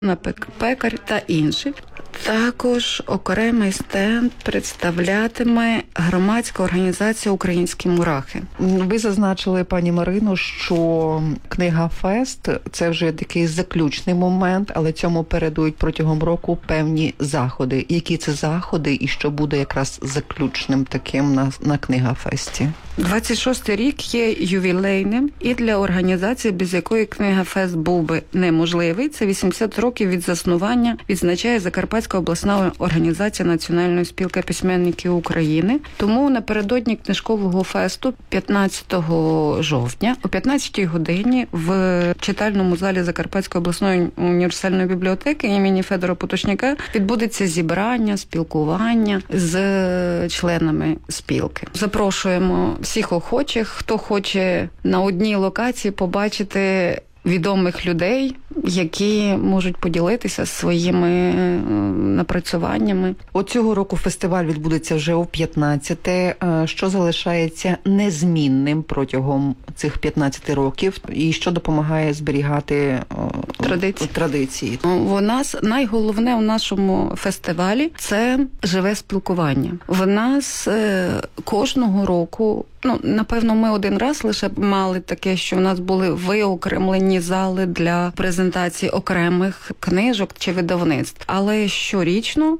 пекар та інші. Також окремий стенд представлятиме громадська організація «Українські мурахи». Ви зазначили, пані Марино, що книга Фест – це вже такий заключний момент, але цьому передують протягом року певні заходи. Які це заходи і що буде якраз заключним таким на книга Фесті? 26-й рік є ювілейним і для організації, без якої книга Фест був би неможливий. Це 80 років від заснування відзначає Закарпатська обласна організація Національної спілки письменників України. Тому напередодні книжкового фесту 15 жовтня о 15-й годині в читальному залі Закарпатської обласної універсальної бібліотеки імені Федора Поточняка відбудеться зібрання, спілкування з членами спілки. Запрошуємо всіх охочих, хто хоче на одній локації побачити відомих людей, які можуть поділитися своїми напрацюваннями. От цього року фестиваль відбудеться вже о 15-те. Що залишається незмінним протягом цих 15 років і що допомагає зберігати традиції? У нас найголовне у нашому фестивалі – це живе спілкування. В нас кожного року, напевно, ми один раз лише мали таке, що в нас були виокремлені зали для презентації окремих книжок чи видавництв. Але щорічно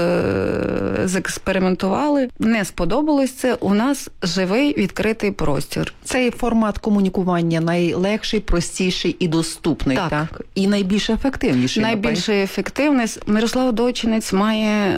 зекспериментували, не сподобалось це, у нас живий відкритий простір. Цей формат комунікування найлегший, простіший і доступний, так? І найбільш ефективніший. Найбільш ефективний. Мирослав Дойчинець має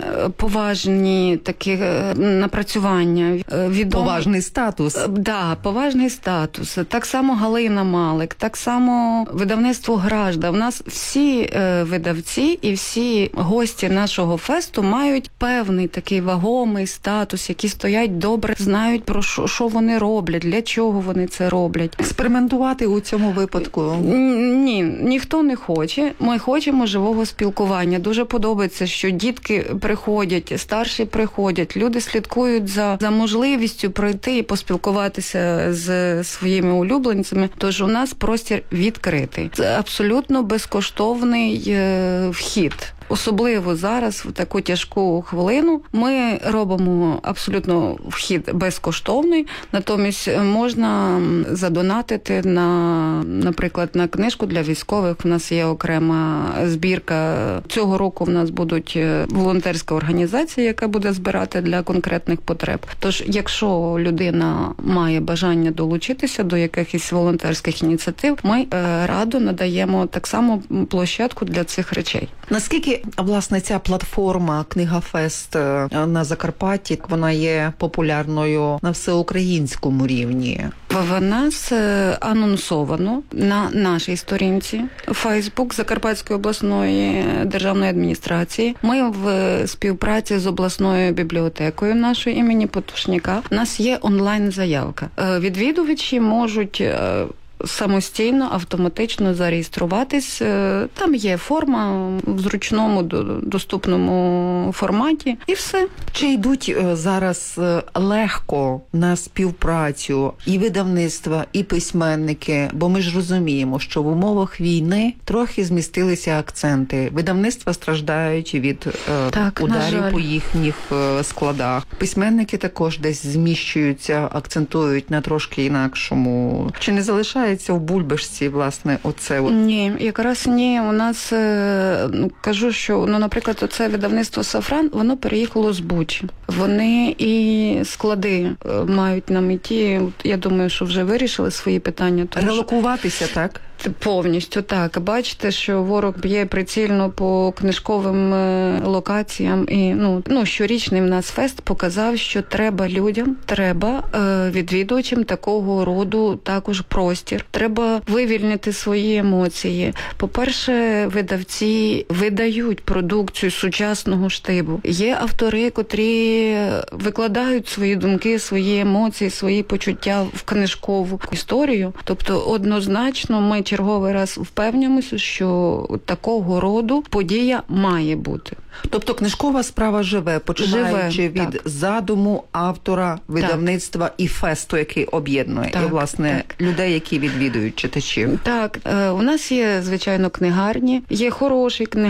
поважні такі напрацювання. Поважний статус. Да, поважний статус. Так само Галина Малик, так само видавництво «Гражда». У нас всі видавці і всі гості нашого фесту мають певний такий вагомий статус, які стоять добре, знають про що вони роблять, для чого вони це роблять. Експериментувати у цьому випадку? Ні, ніхто не хоче. Ми хочемо живого спілкування. Дуже подобається, що дітки приходять, старші приходять, люди слідкують за можливістю пройти і поспілкуватися з своїми улюбленцями. Тож у нас простір відкритий. Це абсолютно безкоштовний вхід. Особливо зараз, в таку тяжку хвилину, ми робимо абсолютно вхід безкоштовний, натомість можна задонатити наприклад, на книжку для військових. У нас є окрема збірка. Цього року в нас будуть волонтерська організація, яка буде збирати для конкретних потреб. Тож, якщо людина має бажання долучитися до якихось волонтерських ініціатив, ми радо надаємо так само площадку для цих речей. Наскільки, власне, ця платформа «Книга Фест» на Закарпатті, вона є популярною на всеукраїнському рівні? В нас анонсовано на нашій сторінці Facebook Закарпатської обласної державної адміністрації. Ми в співпраці з обласною бібліотекою нашої імені Поточняка. У нас є онлайн-заявка. Відвідувачі можуть самостійно, автоматично зареєструватись. Там є форма в зручному, доступному форматі і все. Чи йдуть зараз легко на співпрацю і видавництва, і письменники? Бо ми ж розуміємо, що в умовах війни трохи змістилися акценти. Видавництва страждають від ударів по їхніх складах. Письменники також десь зміщуються, акцентують на трошки інакшому. Чи не залишається в бульбашці, власне, оце? Ні, якраз ні. У нас, кажу, що, наприклад, оце видавництво «Сафран», воно переїхало з Бучі. Вони і склади мають на меті, я думаю, що вже вирішили свої питання. Релокуватися, так? Повністю так. Бачите, що ворог б'є прицільно по книжковим локаціям. І щорічний в нас фест показав, що треба людям, відвідувачам такого роду також простір. Треба вивільнити свої емоції. По-перше, видавці видають продукцію сучасного штибу. Є автори, котрі викладають свої думки, свої емоції, свої почуття в книжкову історію. Тобто, однозначно, ми черговий раз впевнимося, що такого роду подія має бути. Тобто книжкова справа живе, починаючи від так. задуму автора, видавництва і фесту, який об'єднує, Так, і, власне, так. людей, які відвідують читачів. Так, у нас є, звичайно, книгарні, є хороші книгарні,